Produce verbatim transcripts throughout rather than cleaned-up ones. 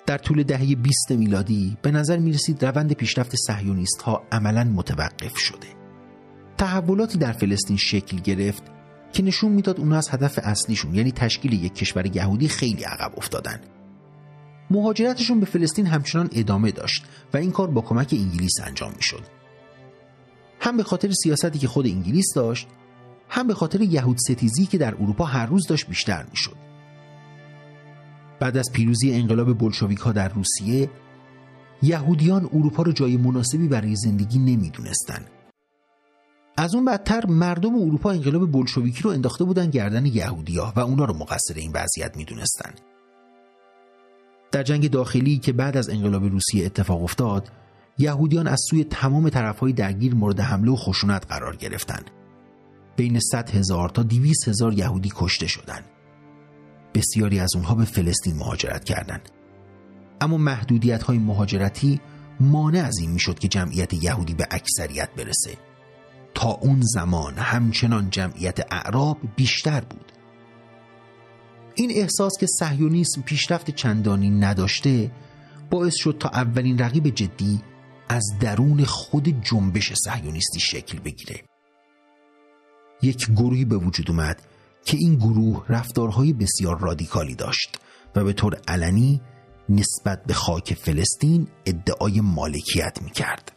در طول دهه بیست میلادی به نظر می رسید روند پیشرفت صهیونیست ها عملاً متوقف شده. تحولاتی در فلسطین شکل گرفت که نشون میداد اونها از هدف اصلیشون یعنی تشکیل یک کشور یهودی خیلی عقب افتادن. مهاجرتشون به فلسطین همچنان ادامه داشت و این کار با کمک انگلیس انجام میشد. هم به خاطر سیاستی که خود انگلیس داشت، هم به خاطر یهود ستیزی که در اروپا هر روز داشت بیشتر میشد. بعد از پیروزی انقلاب بولشویک‌ها در روسیه، یهودیان اروپا رو جای مناسبی برای زندگی نمیدونستن. از اون بدتر مردم اروپا انقلاب بولشویکی رو انداخته بودن گردن یهودی‌ها و اونا رو مقصر این وضعیت میدونستن. در جنگ داخلی که بعد از انقلاب روسیه اتفاق افتاد، یهودیان از سوی تمام طرف‌های درگیر مورد حمله و خشونت قرار گرفتن. بین صد هزار تا دویست هزار یهودی کشته شدند. بسیاری از اونها به فلسطین مهاجرت کردند. اما محدودیت‌های مهاجرتی مانع از این میشد که جمعیت یهودی به اکثریت برسه. تا اون زمان همچنان جمعیت اعراب بیشتر بود. این احساس که صهیونیسم پیشرفت چندانی نداشته باعث شد تا اولین رقیب جدی از درون خود جنبش صهیونیستی شکل بگیره. یک گروهی به وجود اومد که این گروه رفتارهای بسیار رادیکالی داشت و به طور علنی نسبت به خاک فلسطین ادعای مالکیت میکرد.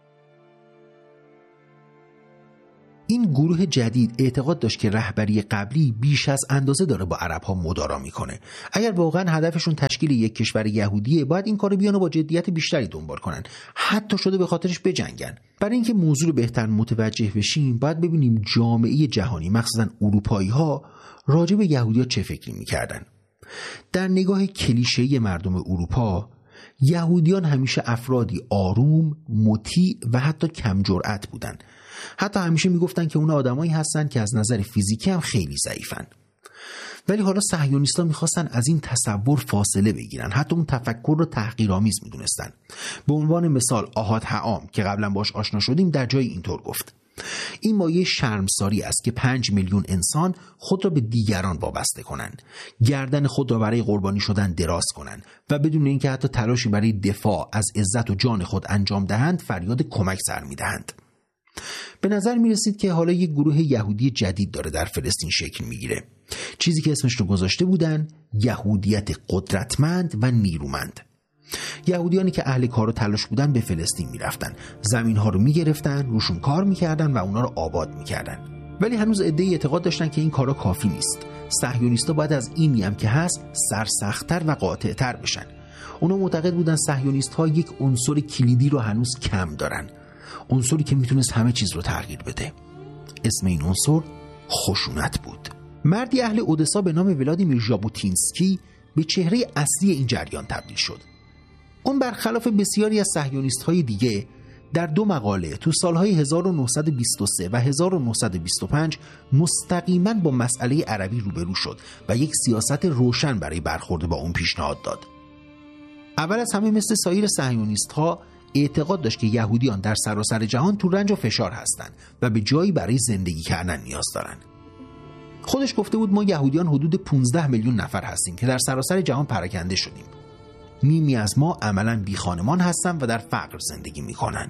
این گروه جدید اعتقاد داشت که رهبری قبلی بیش از اندازه داره با عرب‌ها مدارا میکنه. اگر واقعا هدفشون تشکیل یک کشور یهودیه، باید این کارو بیان و با جدیت بیشتری دنبال کنن، حتی شده به خاطرش بجنگن. برای اینکه موضوع رو بهتر متوجه بشیم، باید ببینیم جامعه جهانی، مخصوصا اروپایی‌ها، راجع به یهودی‌ها چه فکری میکردن. در نگاه کلیشه‌ای مردم اروپا، یهودیان همیشه افرادی آروم، مطیع و حتی کم جرأت بودن. حتی همیشه میگفتن که اونا آدمایی هستن که از نظر فیزیکی هم خیلی ضعیفن. ولی حالا صهیونیست‌ها میخواستن از این تصور فاصله بگیرن، حتی اون تفکر رو تحقیرآمیز میدونستن. به عنوان مثال آحاد حام که قبلا باش آشنا شدیم در جای اینطور گفت: این مایه شرمساری است که پنج میلیون انسان خود را به دیگران وابسته کنند، گردن خود را برای قربانی شدن دراز کنند و بدون اینکه حتی تلاشی برای دفاع از عزت و جان خود انجام دهند فریاد کمک سر میدهند. به نظر می رسید که حالا یک گروه یهودی جدید داره در فلسطین شکل می گیره، چیزی که اسمش رو گذاشته بودن یهودیت قدرتمند و نیرومند. یهودیانی که اهل کار و تلاش بودن به فلسطین می رفتن، زمین ها رو می گرفتن، روشون کار می کردن و اونا رو آباد می کردن. ولی هنوز عده‌ای اعتقاد داشتن که این کارا کافی نیست. صهیونیست‌ها باید از اینی هم که هست سرسخت‌تر و قاطع‌تر بشن. اونا معتقد بودن صهیونیست‌ها یک عنصر کلیدی رو هنوز کم دارن، عنصری که میتونست همه چیز رو تغییر بده. اسم این عنصر خشونت بود. مردی اهل اودسا به نام ولادیمیر ژابوتینسکی به چهره اصلی این جریان تبدیل شد. اون برخلاف بسیاری از صهیونیست‌های دیگه در دو مقاله تو سالهای هزار و نهصد و بیست و سه و هزار و نهصد و بیست و پنج مستقیما با مسئله عربی روبرو شد و یک سیاست روشن برای برخورد با اون پیشنهاد داد. اول از همه مثل سایر صهیونیست‌ها اعتقاد داشت که یهودیان در سراسر جهان تو رنج و فشار هستند و به جایی برای زندگی کردن نیاز دارن. خودش گفته بود ما یهودیان حدود پانزده میلیون نفر هستیم که در سراسر جهان پراکنده شدیم. نیمی از ما عملاً بی خانمان هستن و در فقر زندگی میکنن.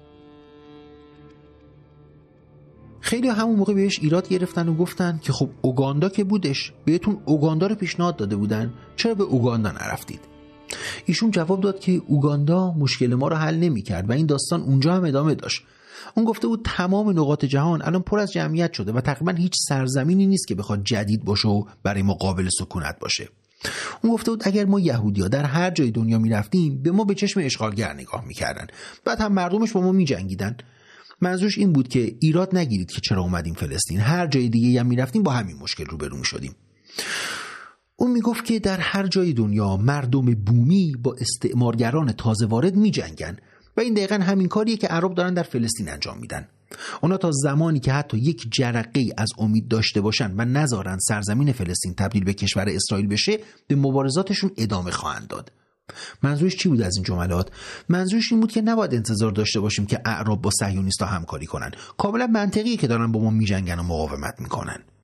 خیلی همون موقع بهش ایراد گرفتن و گفتن که خب اوگاندا که بودش، بهتون اوگاندا رو پیشنهاد داده بودن، چرا به اوگاندا نرفتید؟ ایشون جواب داد که اوگاندا مشکل ما رو حل نمی کرد و این داستان اونجا هم ادامه داشت. اون گفته بود تمام نقاط جهان الان پر از جمعیت شده و تقریبا هیچ سرزمینی نیست که بخواد جدید باشه و برای ما قابل سکونت باشه. اون گفته بود اگر ما یهودی‌ها در هر جای دنیا می رفتیم به ما به چشم اشغالگر نگاه می کردن، بعد هم مردمش با ما می جنگیدن. منظورش این بود که ایراد نگیرید که چرا اومدیم فلسطین، هر جای دیگه هم می رفتیم با همین مشکل روبرو می شدیم. اون میگفت که در هر جای دنیا مردم بومی با استعمارگران تازه وارد می جنگن و این دقیقاً همین کاریه که عرب دارن در فلسطین انجام میدن. اونا تا زمانی که حتی یک جرقه‌ای از امید داشته باشن و نذارن سرزمین فلسطین تبدیل به کشور اسرائیل بشه، به مبارزاتشون ادامه خواهند داد. منظورش چی بود از این جملات؟ منظورش این بود که نباید انتظار داشته باشیم که اعراب با صهیونیست‌ها همکاری کنن. کاملا منطقیه که دارن با ما میجنگن و مقاومت میکنن.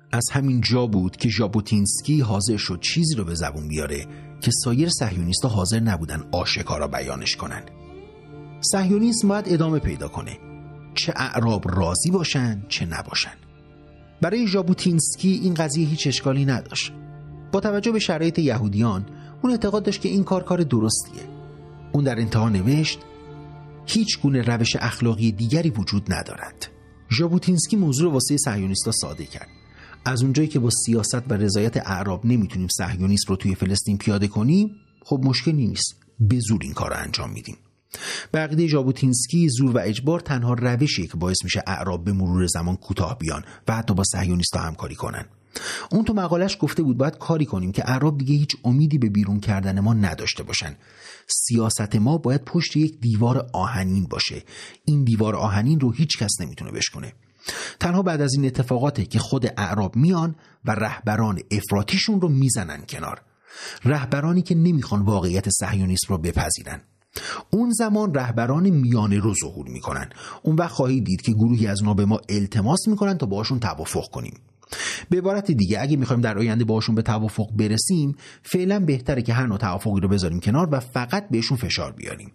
از همین جا بود که ژابوتینسکی حاضر شد چیزی رو به زبون بیاره که سایر صهیونیست‌ها حاضر نبودن آشکارا بیانش کنن. صهیونیسم باید ادامه پیدا کنه، چه اعراب راضی باشن چه نباشن. برای ژابوتینسکی این قضیه هیچ اشکالی نداشت. با توجه به شرایط یهودیان اون اعتقاد داشت که این کار کار درستیه. اون در انتها نوشت هیچ گونه روش اخلاقی دیگری وجود ندارد. ژابوتینسکی موضوع رو واسه صهیونیست‌ها ساده کرد. از اونجایی که با سیاست و رضایت اعراب نمیتونیم صهیونیسم رو توی فلسطین پیاده کنیم، خب مشکلی نیست، به زور این کار رو انجام میدیم. به عقیده ژابوتینسکی زور و اجبار تنها روشیه که باعث میشه اعراب به مرور زمان کوتاه بیان و حتی با صهیونیست‌ها همکاری کنن. اون تو مقالش گفته بود باید کاری کنیم که اعراب دیگه هیچ امیدی به بیرون کردن ما نداشته باشن. سیاست ما باید پشت یک دیوار آهنین باشه. این دیوار آهنین رو هیچ کس نمیتونه بشکنه. تنها بعد از این اتفاقاته که خود اعراب میان و رهبران افراطیشون رو میزنن کنار. رهبرانی که نمیخوان واقعیت صهیونیسم رو بپذیرن. اون زمان رهبران میانه رو ظهور میکنن. اون وقت خواهید دید که گروهی از اونا به ما التماس میکنن تا باشون توافق کنیم. به عبارت دیگه اگه میخوایم در آینده باشون به توافق برسیم، فعلا بهتره که هر نوع توافقی رو بذاریم کنار و فقط بهشون فشار بیاریم.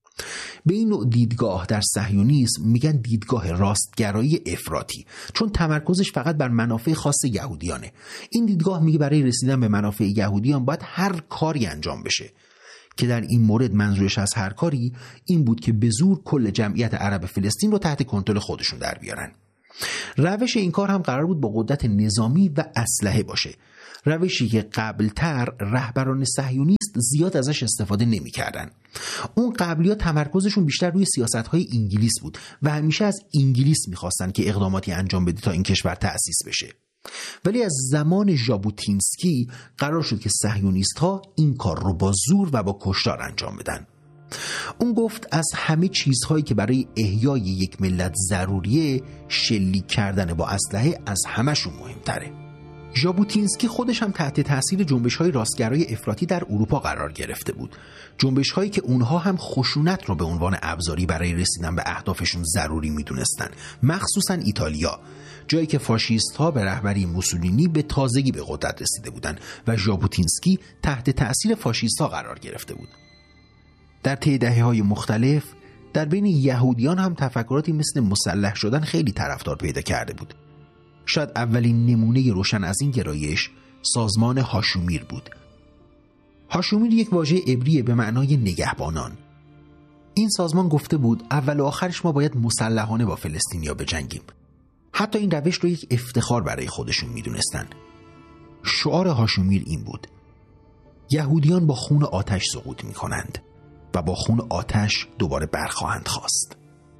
به این نوع دیدگاه در صهیونیسم میگن دیدگاه راستگرایی افراطی، چون تمرکزش فقط بر منافع خاص یهودیانه. این دیدگاه میگه برای رسیدن به منافع یهودیان باید هر کاری انجام بشه، که در این مورد منظورش از هر کاری این بود که به زور کل جمعیت عرب فلسطین رو تحت کنترل خودشون در بیارن. روش این کار هم قرار بود با قدرت نظامی و اسلحه باشه، روشی که قبلتر رهبران صهیونیست زیاد ازش استفاده نمی‌کردن. اون قبلی‌ها تمرکزشون بیشتر روی سیاست‌های انگلیس بود و همیشه از انگلیس می‌خواستن که اقداماتی انجام بده تا این کشور تأسیس بشه. ولی از زمان ژابوتینسکی قرار شد که صهیونیست‌ها این کار رو با زور و با کشتار انجام بدن. اون گفت از همه چیزهایی که برای احیای یک ملت ضروریه، شلیک کردن با اسلحه از همشون مهمتره. ژابوتینسکی خودش هم تحت تاثیر جنبش‌های راستگرای افراطی در اروپا قرار گرفته بود. جنبش‌هایی که اونها هم خشونت رو به عنوان ابزاری برای رسیدن به اهدافشون ضروری می‌دونستن، مخصوصاً ایتالیا، جایی که فاشیست‌ها به رهبری موسولینی به تازگی به قدرت رسیده بودند و ژابوتینسکی تحت تاثیر فاشیست‌ها قرار گرفته بود. در طی دهه‌های مختلف در بین یهودیان هم تفکراتی مثل مسلح شدن خیلی طرفدار پیدا کرده بود. شاید اولین نمونه روشن از این گرایش سازمان هاشومیر بود. هاشومیر یک واژه عبریه به معنای نگهبانان. این سازمان گفته بود اول و آخرش ما باید مسلحانه با فلسطینیا بجنگیم. حتی این روش رو یک افتخار برای خودشون میدونستن. شعار هاشومیر این بود: یهودیان با خون آتش سقوط میکنند و با خون آتش دوباره برخواهند خواست.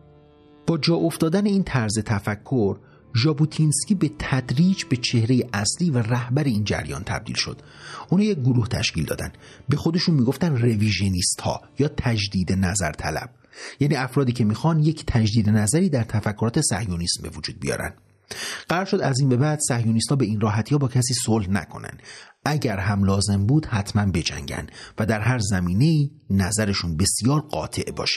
با جا افتادن این طرز تفکر، ژابوتینسکی به تدریج به چهره اصلی و رهبر این جریان تبدیل شد. اونا یک گروه تشکیل دادن، به خودشون میگفتن رویژنیست ها یا تجدید نظر طلب، یعنی افرادی که میخوان یک تجدید نظری در تفکرات صهیونیسم به وجود بیارن. قرار شد از این به بعد صهیونیست‌ها به این راحتی ها با کسی صلح نکنن، اگر هم لازم بود حتما بجنگن و در هر زمینه‌ای نظرشون بسیار قاطع باشه.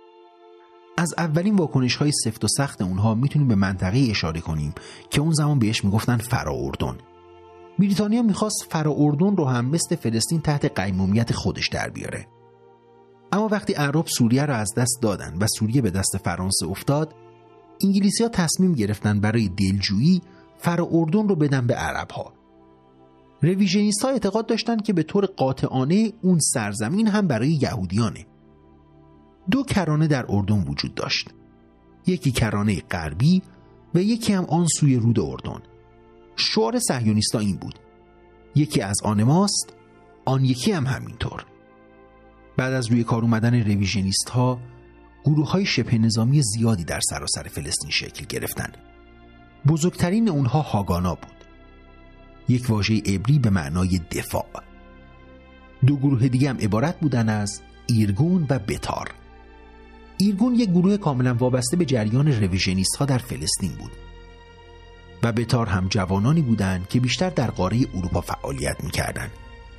از اولین واکنش‌های سفت و سخت اونها میتونیم به منطقه اشاره کنیم که اون زمان بهش میگفتن فرااردن. بریتانیا میخواست فرااردن رو هم مثل فلسطین تحت قیمومیت خودش در بیاره. اما وقتی اعراب سوریه رو از دست دادن و سوریه به دست فرانسه افتاد، انگلیسی‌ها تصمیم گرفتن برای دلجویی فرااردن رو بدن به عرب‌ها. رویژنیست‌ها اعتقاد داشتن که به طور قاطعانه اون سرزمین هم برای یهودیانه. دو کرانه در اردن وجود داشت، یکی کرانه غربی و یکی هم آن سوی رود اردن. شعار صهیونیست‌ها این بود: یکی از آن ماست، آن یکی هم همینطور. بعد از روی کار اومدن رویژنیست‌ها، گروه‌های شبه نظامی زیادی در سراسر فلسطین شکل گرفتند. بزرگترین اونها هاگانا بود، یک واژه عبری به معنای دفاع. دو گروه دیگه هم عبارت بودن از ایرگون و بتار. ایرگون یک گروه کاملا وابسته به جریان رویژنیست‌ها در فلسطین بود و بتار هم جوانانی بودند که بیشتر در قاره اروپا فعالیت می‌کردند.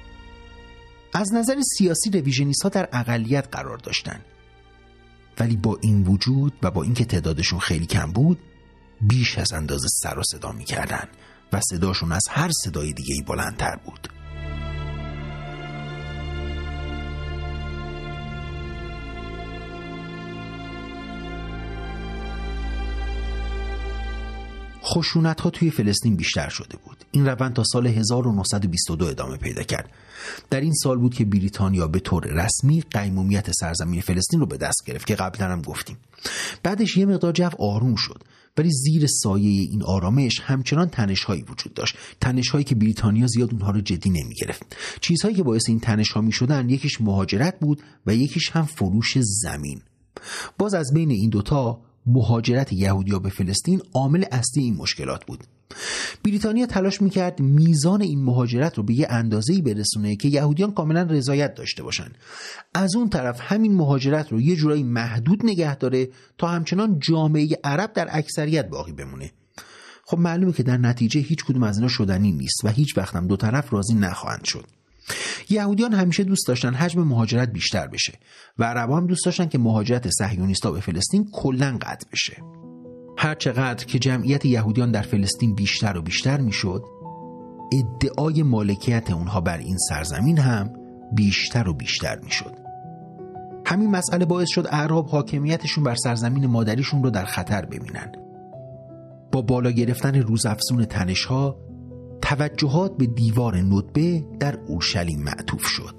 از نظر سیاسی رویژنیست‌ها در اقلیت قرار داشتند، ولی با این وجود و با اینکه تعدادشون خیلی کم بود، بیش از اندازه سر و صدا می‌کردند و صداشون از هر صدای دیگه‌ای بلندتر بود. خشونت‌ها توی فلسطین بیشتر شده بود. این روند تا سال هزار و نهصد و بیست و دو ادامه پیدا کرد. در این سال بود که بریتانیا به طور رسمی قیمومیت سرزمین فلسطین رو به دست گرفت که قبلا هم گفتیم. بعدش یه مقدار جو آروم شد، ولی زیر سایه این آرامش همچنان تنش‌هایی وجود داشت. تنش‌هایی که بریتانیا زیاد اونها رو جدی نمی‌گرفت. چیزهایی که باعث این تنش‌ها می‌شدن یکیش مهاجرت بود و یکیش هم فروش زمین. باز از بین این دوتا مهاجرت یهودی‌ها به فلسطین عامل اصلی این مشکلات بود. بریتانیا تلاش میکرد میزان این مهاجرت رو به یه اندازه‌ای برسونه که یهودیان کاملا رضایت داشته باشن. از اون طرف همین مهاجرت رو یه جورایی محدود نگه داره تا همچنان جامعه عرب در اکثریت باقی بمونه. خب معلومه که در نتیجه هیچ کدوم از اینا شدنی نیست و هیچ وقت هم دو طرف راضی نخواهند شد. یهودیان همیشه دوست داشتن حجم مهاجرت بیشتر بشه و عربا هم دوست داشتن که مهاجرت صهیونیست‌ها به فلسطین کلاً قطع بشه. هر چقدر که جمعیت یهودیان در فلسطین بیشتر و بیشتر میشد، ادعای مالکیت اونها بر این سرزمین هم بیشتر و بیشتر میشد. همین مسئله باعث شد اعراب حاکمیتشون بر سرزمین مادریشون رو در خطر ببینن. با بالا گرفتن روزافزون تنش‌ها، توجهات به دیوار ندبه در اورشلیم معطوف شد.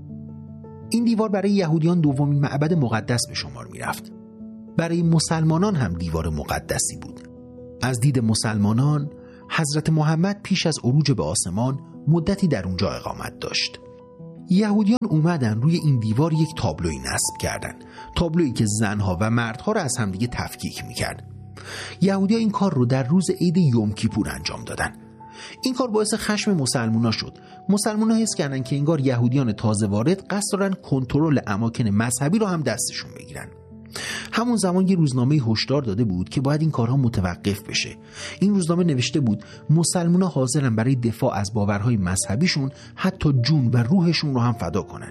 این دیوار برای یهودیان دومین معبد مقدس به شمار می رفت. برای مسلمانان هم دیوار مقدسی بود. از دید مسلمانان، حضرت محمد پیش از عروج به آسمان مدتی در اونجا اقامت داشت. یهودیان اومدن روی این دیوار یک تابلوی نصب کردن. تابلویی که زنها و مردها را از همدیگه تفکیک می کرد. یهودیان این کار رو در روز عید یوم کیپور انجام دادن. این کار باعث خشم مسلمونا شد. مسلمونا حس کردن که انگار یهودیان تازه وارد قصد دارن کنترل اماکن مذهبی رو هم دستشون بگیرن. همون زمان یه روزنامه هشدار داده بود که باید این کارها متوقف بشه. این روزنامه نوشته بود مسلمونا حاضرن برای دفاع از باورهای مذهبیشون حتی جون و روحشون رو هم فدا کنن.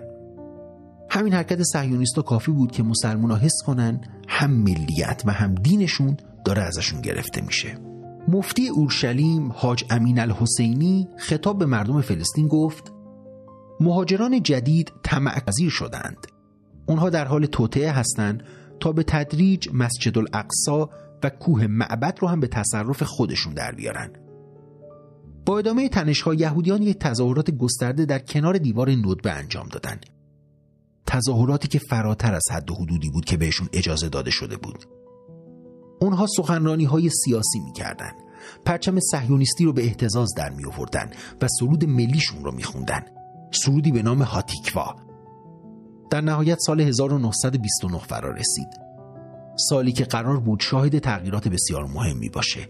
همین حرکت صهیونیستا کافی بود که مسلمونا حس کنن هم ملیت و هم دینشون داره ازشون گرفته میشه. مفتی اورشلیم حاج امین الحسینی خطاب به مردم فلسطین گفت: مهاجران جدید طمع‌پذیر شدند. اونها در حال توطئه هستند تا به تدریج مسجد الاقصی و کوه معبد رو هم به تصرف خودشون در بیارن. با ادامه تنش‌ها یهودیان یک تظاهرات گسترده در کنار دیوار ندبه انجام دادن. تظاهراتی که فراتر از حد و حدودی بود که بهشون اجازه داده شده بود. اونها سخنرانی‌های سیاسی می‌کردن، پرچم صهیونیستی رو به اهتزاز در می‌آوردن و سرود ملیشون رو می‌خوندن، سرودی به نام هاتیکوا. در نهایت سال هزار و نهصد و بیست و نه فرا رسید، سالی که قرار بود شاهد تغییرات بسیار مهمی باشه.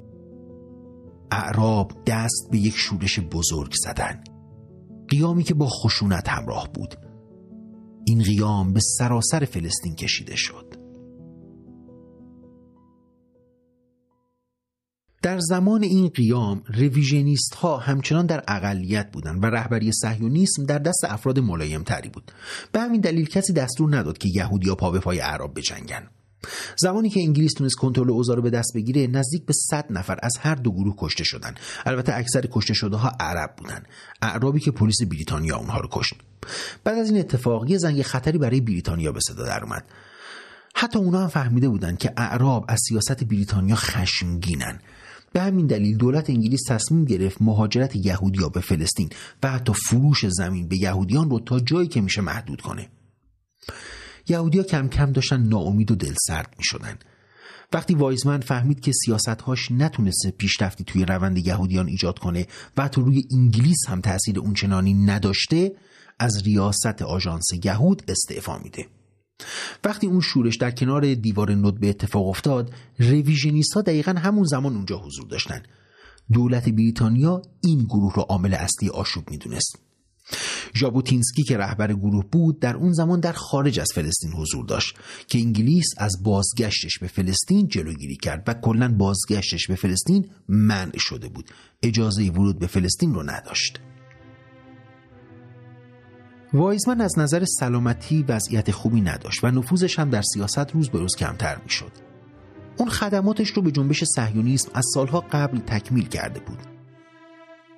اعراب دست به یک شورش بزرگ زدن، قیامی که با خشونت همراه بود. این قیام به سراسر فلسطین کشیده شد. در زمان این قیام رویژنیست ها همچنان در اقلیت بودند و رهبری صهیونیسم در دست افراد ملایم تری بود. به همین دلیل کسی دستور نداد که یهودی‌ها پا به پای اعراب بجنگن. زمانی که انگلیس تونست کنترل اوضاع رو به دست بگیره، نزدیک به صد نفر از هر دو گروه کشته شدن. البته اکثر کشته شده ها عرب بودن، اعرابی که پلیس بریتانیا اونها رو کشت. بعد از این اتفاق یه زنگ خطری برای بریتانیا به صدا در اومد. حتی اونا هم فهمیده بودن که اعراب از سیاست بریتانیا خشمگینن. به همین دلیل دولت انگلیس تصمیم گرفت مهاجرت یهودی‌ها به فلسطین و حتی فروش زمین به یهودیان رو تا جایی که میشه محدود کنه. یهودی‌ها کم کم داشتن ناامید و دلسرد میشدن. وقتی وایزمن فهمید که سیاست‌هاش نتونسته پیشرفتی توی روند یهودیان ایجاد کنه و حتی روی انگلیس هم تأثیر اونچنانی نداشته، از ریاست آژانس یهود استعفا میده. وقتی اون شورش در کنار دیوار ندبه اتفاق افتاد، رویژنیست‌ها دقیقاً همون زمان اونجا حضور داشتن. دولت بریتانیا این گروه رو عامل اصلی آشوب میدونست. ژابوتینسکی که رهبر گروه بود در اون زمان در خارج از فلسطین حضور داشت که انگلیس از بازگشتش به فلسطین جلوگیری کرد و کلاً بازگشتش به فلسطین منع شده بود. اجازه ورود به فلسطین رو نداشت. وایزمن از نظر سلامتی وضعیت خوبی نداشت و نفوذش هم در سیاست روز به روز کمتر میشد. اون خدماتش رو به جنبش صهیونیسم از سالها قبل تکمیل کرده بود.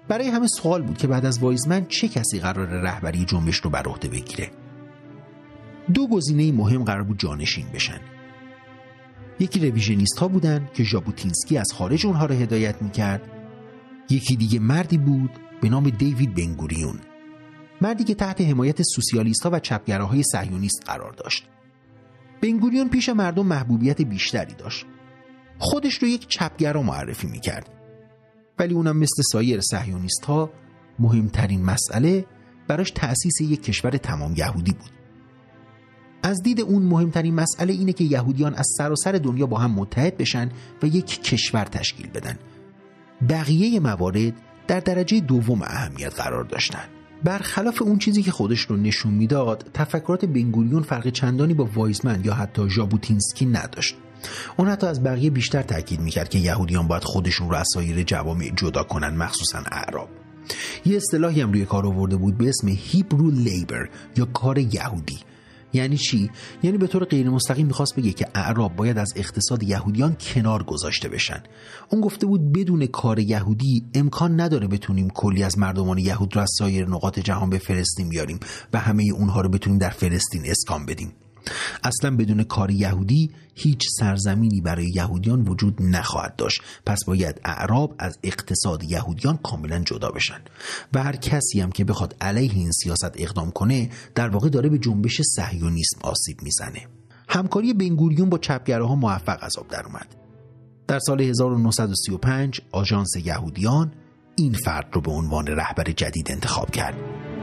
برای همه سوال بود که بعد از وایزمن چه کسی قرار رهبری جنبش رو بر عهده بگیره. دو گزینه مهم قرار بود جانشین بشن. یکی رویژنیست ها بودن که ژابوتینسکی از خارج اونها رو هدایت میکرد. یکی دیگه مردی بود به نام دیوید بنگوریون، مردی که تحت حمایت سوسیالیست ها و چپگراهای صهیونیست قرار داشت. بنگوریون پیش مردم محبوبیت بیشتری داشت. خودش رو یک چپگرا معرفی میکرد، ولی اونم مثل سایر صهیونیست ها مهمترین مسئله براش تأسیس یک کشور تمام یهودی بود. از دید اون مهمترین مسئله اینه که یهودیان از سراسر دنیا با هم متحد بشن و یک کشور تشکیل بدن. بقیه موارد در درجه دوم اهمیت قرار داشتن. برخلاف اون چیزی که خودش رو نشون میداد، تفکرات بنگوریون فرق چندانی با وایزمن یا حتی ژابوتینسکی نداشت. اون حتی از بقیه بیشتر تاکید میکرد که یهودیان باید خودشون رو از سایر جوامع جدا کنن، مخصوصا اعراب. یه اصطلاحی هم روی کار آورده بود به اسم هیبرو لیبر یا کار یهودی. یعنی چی؟ یعنی به طور غیر مستقیم میخواست بگه که اعراب باید از اقتصاد یهودیان کنار گذاشته بشن. اون گفته بود بدون کار یهودی امکان نداره بتونیم کلی از مردمان یهود رو از سایر نقاط جهان به فلسطین بیاریم و همه اونها رو بتونیم در فلسطین اسکان بدیم. اصلا بدون کار یهودی هیچ سرزمینی برای یهودیان وجود نخواهد داشت. پس باید اعراب از اقتصاد یهودیان کاملا جدا بشن و هر کسی هم که بخواد علیه این سیاست اقدام کنه در واقع داره به جنبش صهیونیسم آسیب میزنه. همکاری بنگوریون با چپگراها موفق از آب در اومد. در سال هزار و نهصد و سی و پنج آژانس یهودیان این فرد رو به عنوان رهبر جدید انتخاب کرد.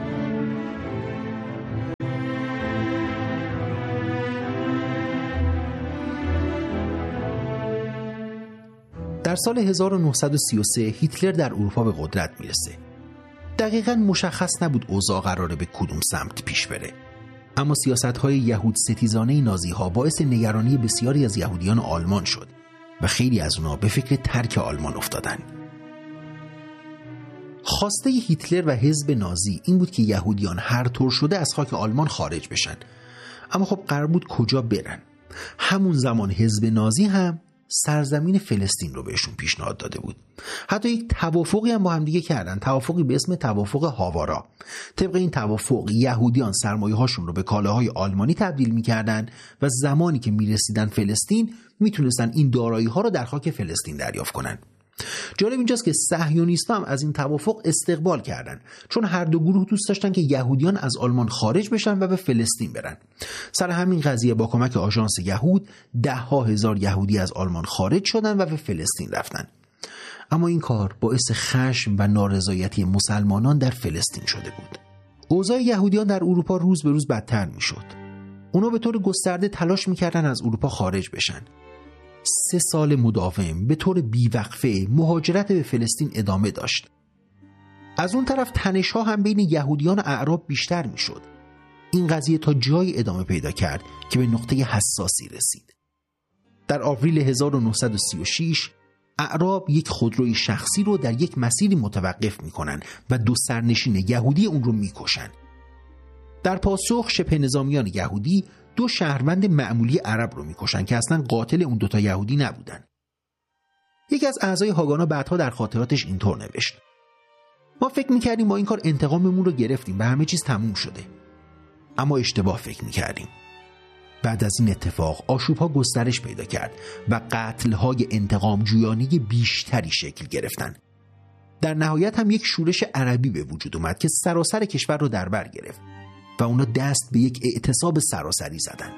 در سال هزار و نهصد و سی و سه هیتلر در اروپا به قدرت میرسه. دقیقاً مشخص نبود اوضاع قراره به کدوم سمت پیش بره، اما سیاست‌های یهود ستیزانه نازی‌ها باعث نگرانی بسیاری از یهودیان آلمان شد و خیلی از اونها به فکر ترک آلمان افتادن. خواسته هیتلر و حزب نازی این بود که یهودیان هر طور شده از خاک آلمان خارج بشن، اما خب قرار بود کجا برن؟ همون زمان حزب نازی هم سرزمین فلسطین رو بهشون پیشنهاد داده بود. حتی یک توافقی هم با هم دیگه کردن، توافقی به اسم توافق هاوارا. طبق این توافق یهودیان سرمایه هاشون رو به کالاهای آلمانی تبدیل می‌کردن و زمانی که می‌رسیدن فلسطین میتونستن این دارایی ها رو در خاک فلسطین دریافت کنن. جالب اینجاست که صهیونیست‌ها هم از این توافق استقبال کردن، چون هر دو گروه دوست داشتن که یهودیان از آلمان خارج بشن و به فلسطین برن. سر همین قضیه با کمک آژانس یهود ده ها هزار یهودی از آلمان خارج شدن و به فلسطین رفتن. اما این کار باعث خشم و نارضایتی مسلمانان در فلسطین شده بود. اوضاع یهودیان در اروپا روز به روز بدتر میشد. اونا به طور گسترده تلاش میکردن از اروپا خارج بشن. سه سال مداوم به طور بیوقفه مهاجرت به فلسطین ادامه داشت. از اون طرف تنش‌ها هم بین یهودیان و اعراب بیشتر میشد. این قضیه تا جای ادامه پیدا کرد که به نقطه حساسی رسید. در آوریل هزار و نهصد و سی و شش اعراب یک خودروی شخصی رو در یک مسیری متوقف میکنن و دو سرنشین یهودی اون رو میکشن. در پاسخ شبه نظامیان یهودی دو شهروند معمولی عرب رو میکشن که اصلا قاتل اون دوتا یهودی نبودن. یکی از اعضای هاگانا بعدها در خاطراتش اینطور نوشت: ما فکر میکردیم با این کار انتقاممون رو گرفتیم و همه چیز تموم شده، اما اشتباه فکر میکردیم. بعد از این اتفاق آشوب‌ها گسترش پیدا کرد و قتل‌های انتقام جویانه بیشتری شکل گرفتن. در نهایت هم یک شورش عربی به وجود اومد که سراسر کشور رو در بر گرفت و اونا دست به یک اعتصاب سراسری زدن.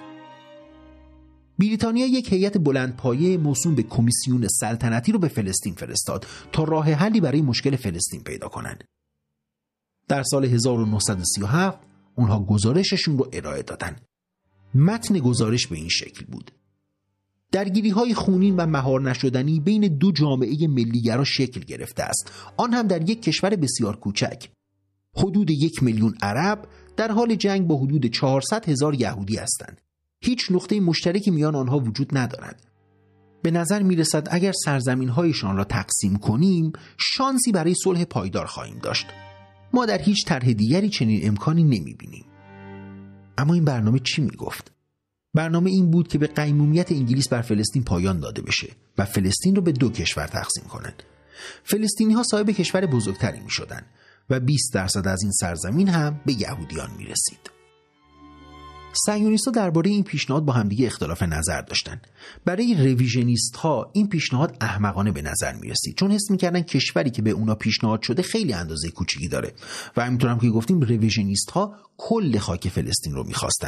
بریتانیا یک هیئت بلندپایه موسوم به کمیسیون سلطنتی رو به فلسطین فرستاد تا راه حلی برای مشکل فلسطین پیدا کنند. در سال هزار و نهصد و سی و هفت اونها گزارششون رو ارائه دادن. متن گزارش به این شکل بود: درگیری‌های خونین و مهار نشدنی بین دو جامعه ملی‌گرا شکل گرفته است، آن هم در یک کشور بسیار کوچک. حدود یک میلیون عرب در حال جنگ با حدود چهارصد هزار یهودی هستند. هیچ نقطه مشترکی میان آنها وجود ندارد. به نظر میرسد اگر سرزمین‌هایشان را تقسیم کنیم شانسی برای صلح پایدار خواهیم داشت. ما در هیچ طرح دیگری چنین امکانی نمی‌بینیم. اما این برنامه چی میگفت؟ برنامه این بود که به قیمومیت انگلیس بر فلسطین پایان داده بشه و فلسطین رو به دو کشور تقسیم کنند. فلسطینی ها صاحب کشور بزرگتری می شدن و بیست درصد از این سرزمین هم به یهودیان می رسید. صهیونیست‌ها درباره این پیشنهاد با همدیگه اختلاف نظر داشتن. برای رویژنیست‌ها این پیشنهاد احمقانه به نظر می‌رسید، چون حس می‌کردن کشوری که به اونا پیشنهاد شده خیلی اندازه کوچیکی داره و همینطور هم که گفتیم رویژنیست‌ها کل خاک فلسطین رو می‌خواستن.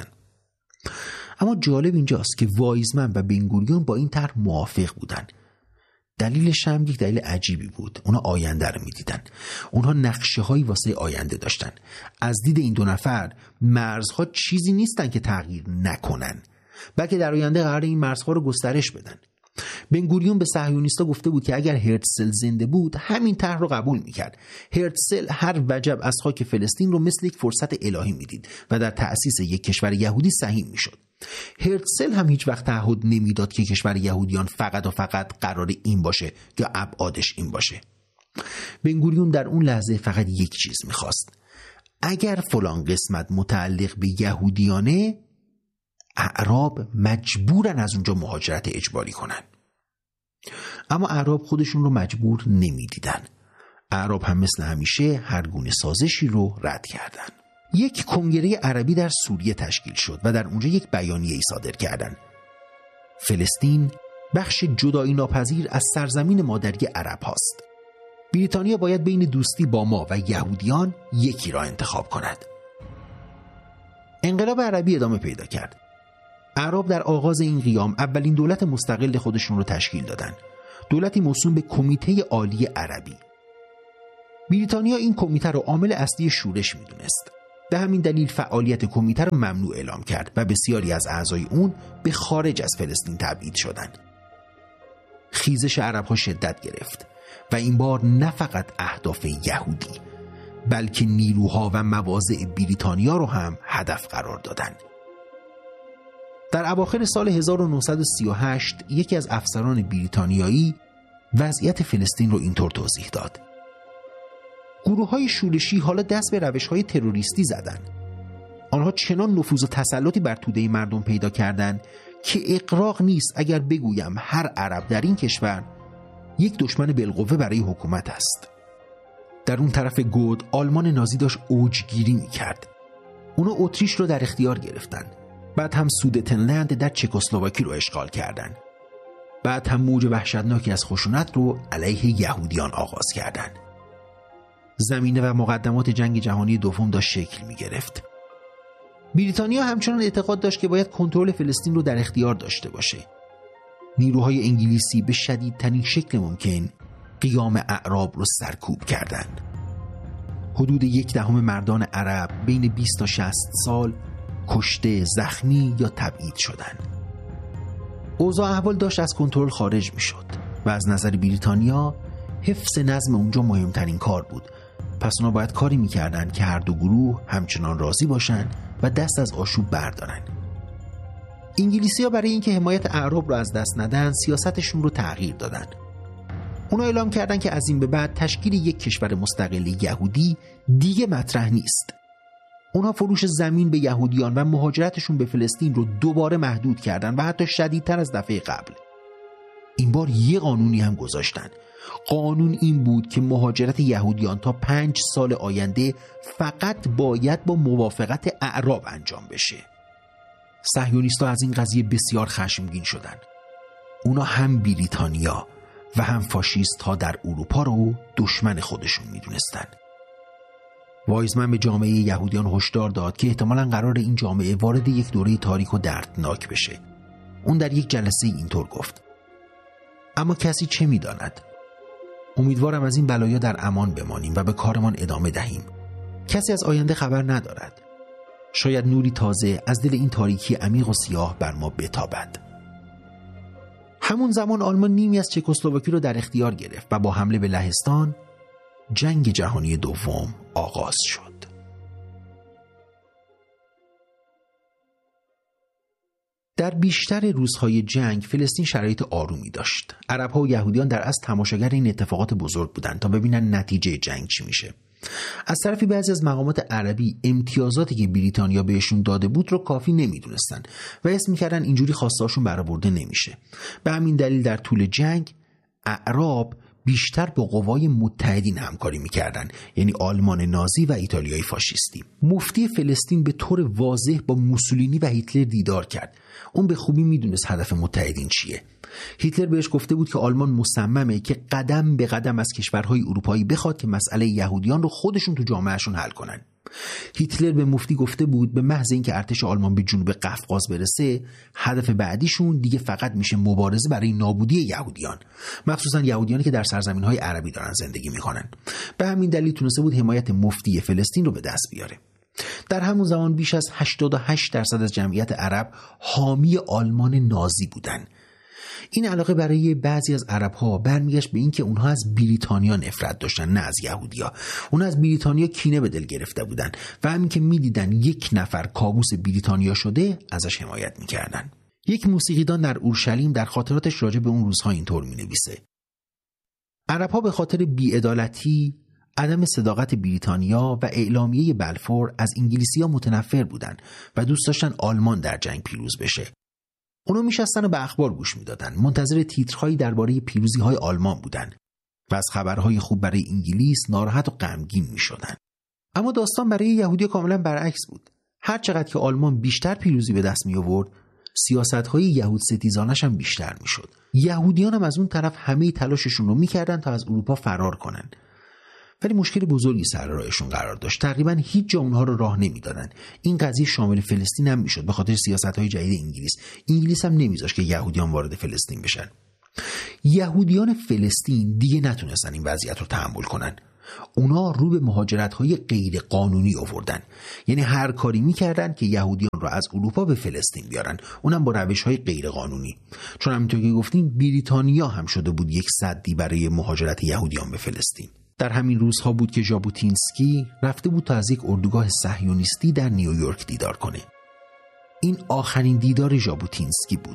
اما جالب اینجاست که وایزمن و بنگوریون با این طرح موافق بودن. دلیلش هم یک دلیل عجیبی بود. اونا آینده رو می‌دیدن. اونها نقشه‌هایی واسه آینده داشتن. از دید این دو نفر مرزها چیزی نیستن که تغییر نکنن، بلکه در آینده قرار این مرزها رو گسترش بدن. بنگوریون به صهیونیست‌ها گفته بود که اگر هرتزل زنده بود همین طرح رو قبول می‌کرد. هرتزل هر وجب از خاک فلسطین رو مثل یک فرصت الهی می‌دید و در تأسیس یک کشور یهودی سهیم می‌شد. هرتزل هم هیچ وقت تعهد نمیداد که کشور یهودیان فقط و فقط قرار این باشه یا ابعادش این باشه. بنگوریون در اون لحظه فقط یک چیز میخواست: اگر فلان قسمت متعلق به یهودیانه، اعراب مجبورن از اونجا مهاجرت اجباری کنن. اما اعراب خودشون رو مجبور نمیدیدن. اعراب هم مثل همیشه هر گونه سازشی رو رد کردن. یک کنگره عربی در سوریه تشکیل شد و در اونجا یک بیانیه‌ای صادر کردند. فلسطین بخش جدایی ناپذیر از سرزمین مادری عرب هاست. بریتانیا باید بین دوستی با ما و یهودیان یکی را انتخاب کند. انقلاب عربی ادامه پیدا کرد. اعراب در آغاز این قیام اولین دولت مستقل خودشون رو تشکیل دادن. دولتی موسوم به کمیته عالی عربی. بریتانیا این کمیته رو عامل اصلی شورش میدونست. به همین دلیل فعالیت کمیته رو ممنوع اعلام کرد و بسیاری از اعضای اون به خارج از فلسطین تبعید شدند. خیزش عرب‌ها شدت گرفت و این بار نه فقط اهداف یهودی بلکه نیروها و مواضع بریتانیا رو هم هدف قرار دادند. در اواخر سال هزار و نهصد و سی و هشت یکی از افسران بریتانیایی وضعیت فلسطین رو اینطور توضیح داد: گروه‌های شورشی حالا دست به روش‌های تروریستی زدن. آنها چنان نفوذ و تسلطی بر توده مردم پیدا کردند که اغراق نیست اگر بگویم هر عرب در این کشور یک دشمن بالقوه برای حکومت است. در اون طرف گود آلمان نازی داشت اوجگیری می‌کرد. اونا اتریش رو در اختیار گرفتن. بعد هم سودتنلند در چکسلواکی رو اشغال کردند. بعد هم موج وحشتناکی از خشونت رو علیه یهودیان آغاز کردند. زمینه و مقدمات جنگ جهانی دوم داشت شکل می گرفت. بریتانیا همچنان اعتقاد داشت که باید کنترل فلسطین رو در اختیار داشته باشه. نیروهای انگلیسی به شدیدترین شکل ممکن قیام اعراب رو سرکوب کردند. حدود یک دهم مردان عرب بین بیست تا شصت سال کشته، زخمی یا تبعید شدند. اوضاع احوال داشت از کنترل خارج می شد و از نظر بریتانیا حفظ نظم اونجا مهمترین کار بود. پس اونا باید کاری میکردن که هر دو گروه همچنان راضی باشن و دست از آشوب بردارن. انگلیسی‌ها برای اینکه حمایت اعراب رو از دست ندن سیاستشون رو تغییر دادن. اونا اعلام کردن که از این به بعد تشکیل یک کشور مستقل یهودی دیگه مطرح نیست. اونا فروش زمین به یهودیان و مهاجرتشون به فلسطین رو دوباره محدود کردن و حتی شدیدتر از دفعه قبل. این بار یه قانونی هم گذاشتن. قانون این بود که مهاجرت یهودیان تا پنج سال آینده فقط باید با موافقت اعراب انجام بشه. صهیونیست‌ها از این قضیه بسیار خشمگین شدند. اونا هم بریتانیا و هم فاشیست‌ها در اروپا رو دشمن خودشون میدونستن. وایزمن به جامعه یهودیان هشدار داد که احتمالاً قرار این جامعه وارد یک دوره تاریک و دردناک بشه. اون در یک جلسه اینطور گفت: اما کسی چه میداند؟ امیدوارم از این بلایا در امان بمانیم و به کارمان ادامه دهیم. کسی از آینده خبر ندارد. شاید نوری تازه از دل این تاریکی عمیق و سیاه بر ما بتابد. همون زمان آلمان نیمی از چکسلواکی رو در اختیار گرفت و با حمله به لهستان جنگ جهانی دوم آغاز شد. در بیشتر روزهای جنگ فلسطین شرایط آرومی داشت. عرب‌ها و یهودیان در اصل تماشاگر این اتفاقات بزرگ بودند تا ببینن نتیجه جنگ چی میشه. از طرفی بعضی از مقامات عربی امتیازاتی که بریتانیا بهشون داده بود رو کافی نمیدونستن و حس میکردن اینجوری خواستهاشون برآورده نمیشه. به همین دلیل در طول جنگ اعراب بیشتر با قوای متحدین همکاری میکردن، یعنی آلمان نازی و ایتالیای فاشیستی. مفتی فلسطین به طور واضح با موسولینی و هیتلر دیدار کرد. اون به خوبی میدونست هدف متحدین چیه. هیتلر بهش گفته بود که آلمان مصممه که قدم به قدم از کشورهای اروپایی بخواد که مسئله یهودیان رو خودشون تو جامعهشون حل کنن. هیتلر به مفتی گفته بود به محض اینکه ارتش آلمان به جنوب قفقاز برسه، هدف بعدیشون دیگه فقط میشه مبارزه برای نابودی یهودیان، مخصوصا یهودیانی که در سرزمین‌های عربی دارن زندگی میکنن. به همین دلیل تونسته بود حمایت مفتی فلسطین رو به دست بیاره. در همون زمان بیش از هشتاد و هشت درصد از جمعیت عرب حامی آلمان نازی بودن. این علاقه برای بعضی از عرب‌ها برمیگشت به اینکه اونها از بریتانیا نفرت داشتن، نه از یهودیا. اونها از بریتانیا کینه به دل گرفته بودن و همین که می‌دیدن یک نفر کابوس بریتانیا شده ازش حمایت می‌کردن. یک موسیقیدان در اورشلیم در خاطراتش راجع به اون روزها اینطور می‌نویسه: عرب‌ها به خاطر بی‌عدالتی، عدم صداقت بریتانیا و اعلامیه بلفور از انگلیسی‌ها متنفر بودن و دوست داشتن آلمان در جنگ پیروز بشه. اونا میشستن و به اخبار گوش میدادن، منتظر تیترهایی درباره پیروزی‌های آلمان بودن و از خبرهای خوب برای انگلیس ناراحت و غمگین میشدن. اما داستان برای یهودی کاملا برعکس بود. هر چقدر که آلمان بیشتر پیروزی به دست می آورد، سیاست‌های یهود ستیزانش هم بیشتر میشد. یهودیان هم از اون طرف همه تلاششون رو میکردن تا از اروپا فرار کنن. ولی مشکل بزرگی سر راهشون قرار داشت. تقریبا هیچ جا اونها رو راه نمیدادن. این قضیه شامل فلسطین هم میشد به خاطر سیاست‌های جدید انگلیس. انگلیس هم نمیذاشت که یهودیان وارد فلسطین بشن. یهودیان فلسطین دیگه نتونستن این وضعیت رو تحمل کنن. اونا رو به مهاجرت‌های غیر قانونی آوردن. یعنی هر کاری میکردن که یهودیان رو از اروپا به فلسطین بیارن، اونم با روش‌های غیر قانونی. چون همونطور که گفتیم بریتانیا هم شده بود یک سدی برای مهاجرت یهودیان به فلسطین. در همین روزها بود که ژابوتینسکی رفته بود تا از یک اردوگاه صهیونیستی در نیویورک دیدار کنه. این آخرین دیدار ژابوتینسکی بود.